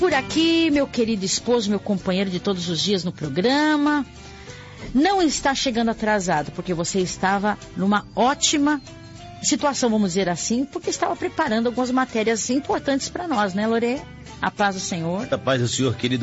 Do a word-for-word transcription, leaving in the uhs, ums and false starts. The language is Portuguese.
por aqui, meu querido esposo, meu companheiro de todos os dias no programa. Não está chegando atrasado, porque você estava numa ótima situação, vamos dizer assim, porque estava preparando algumas matérias importantes para nós, né, Lore? A paz do Senhor. A paz do Senhor, querido.